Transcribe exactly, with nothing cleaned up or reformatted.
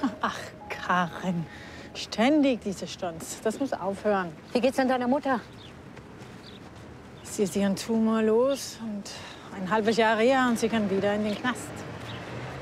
Ach, Karin, ständig diese Stunts. Das muss aufhören. Wie geht's denn deiner Mutter? Sie ist ihren Tumor los und ein halbes Jahr her und sie kann wieder in den Knast.